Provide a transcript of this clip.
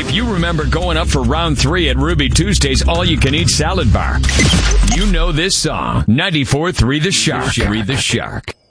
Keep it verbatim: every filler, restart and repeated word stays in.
If you remember going up for round three at Ruby Tuesday's all-you-can-eat salad bar, you know this song. ninety-four point three The Shark. The Shark.